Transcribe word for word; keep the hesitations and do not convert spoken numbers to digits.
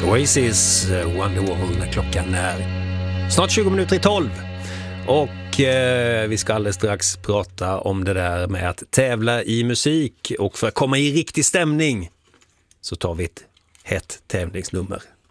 Oasis, Wonderwall. Klockan är snart tjugo minuter i tolv. Och eh, vi ska alldeles strax prata om det där med att tävla i musik. Och för att komma i riktig stämning så tar vi ett hett tävlingsnummer.